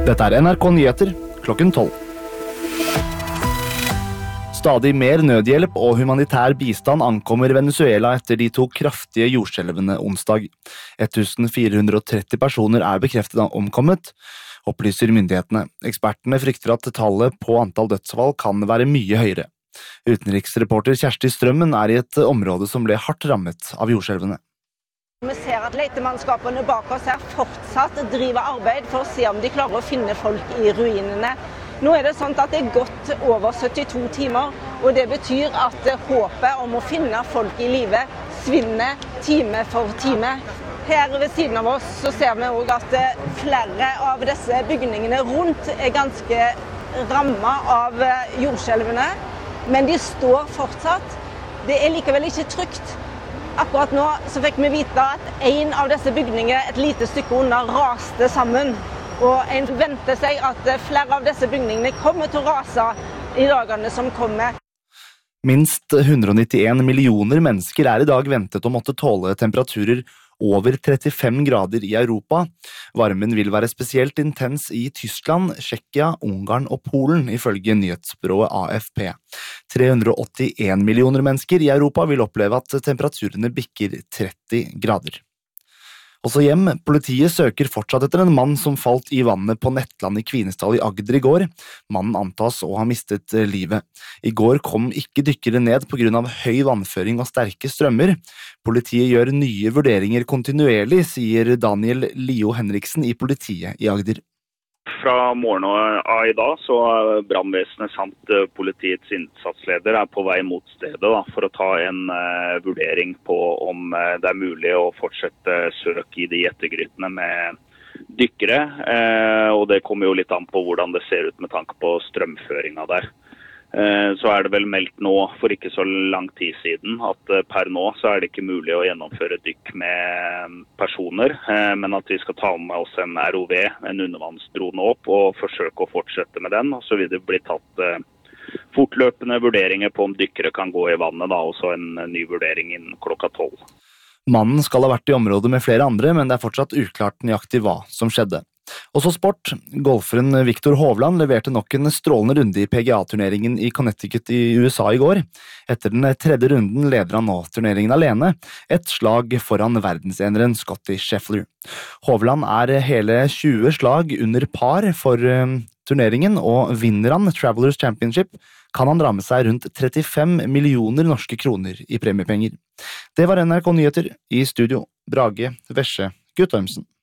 Dette NRK Nyheter, klokken 12. Stadig mer nødhjelp og humanitær bistand ankommer Venezuela etter de 2 kraftige jordskjelvene onsdag. 1430 personer bekreftet omkommet, opplyser myndighetene. Ekspertene frykter at tallet på antall dødsfall kan være mye høyere. Utenriksreporter Kjersti Strømmen i et område som ble hardt rammet av jordskjelvene. Vi ser at letemannskapene bak oss fortsatt driver arbeid for å se om de klarer å finne folk i ruinene. Nå det sånn at det gått over 72 timer, og det betyr at håpet om å finne folk i live svinner time for time. Her ved siden av oss så ser vi også at flere av disse bygningene rundt ganske rammet av jordskjelvene, men de står fortsatt. Det likevel ikke trygt. Akkurat nå så fikk vi vite at en av disse bygningene et lite stykke unna raste sammen. Og en venter seg at flere av disse bygningene kommer til å rase i dagene som kommer. Minst 191 millioner mennesker i dag ventet å måtte tåle temperaturer over 35 grader i Europa. Varmen vil være spesielt intens i Tyskland, Tsjekkia, Ungarn og Polen, ifølge nyhetsbyrået AFP. 381 millioner mennesker i Europa vil oppleve at temperaturene bikker 30 grader. Også hjem, politiet søker fortsatt etter en mann som falt i vannet på Nettland i Kvinesdal i Agder i går. Mannen antas å ha mistet livet. I går kom ikke dykkere ned på grunn av høy vannføring og sterke strømmer. Politiet gjør nye vurderinger kontinuerlig, sier Daniel Lio Henriksen i politiet i Agder. Fra morgenen av i dag så brannvesenet samt politiets innsatsleder på vei mot stedet for å ta en vurdering på om det mulig å fortsette søk i de ettergrytene med dykkere. Og det kommer jo litt an på hvordan det ser ut med tanke på strømføringen der. Så det vel meldt nå for ikke så lang tid siden at per nå så det ikke mulig å gjennomføre dykk med personer, men at vi skal ta med oss en ROV, en undervannsdrone opp, og forsøke å fortsette med den, og så vil det bli tatt fortløpende vurderinger på om dykkere kan gå i vannet, og så en ny vurdering innen klokka 12. Mannen skal ha vært i området med flere andre, men det fortsatt uklart nøyaktig hva som skjedde. Også sport. Golferen Viktor Hovland leverte nok en strålende runde i PGA-turneringen i Connecticut i USA i går. Etter den 3. runden leder han nå turneringen alene, et slag foran verdenseneren Scottie Scheffler. Hovland hele 20 slag under par for turneringen, og vinner han Travelers Championship, kan han dra med seg rundt 35 millioner norske kroner i premiepenger. Det var NRK Nyheter, i studio Brage Vesje Guttormsen.